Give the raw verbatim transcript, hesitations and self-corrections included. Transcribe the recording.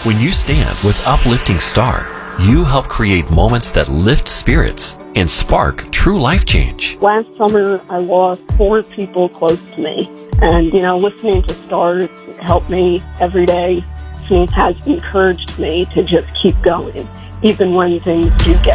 When you stand with Uplifting Star, you help create moments that lift spirits and spark true life change. Last summer, I lost four people close to me. And, you know, listening to Stars helped me every day. It has encouraged me to just keep going, even when things do get